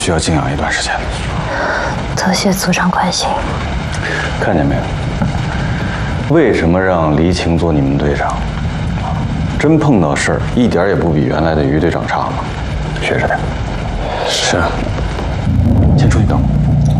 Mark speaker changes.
Speaker 1: 需要静养一段时间。
Speaker 2: 多谢组长关心。
Speaker 1: 看见没有？为什么让黎晴做你们队长？真碰到事儿，一点也不比原来的于队长差吗？学着点。
Speaker 3: 是。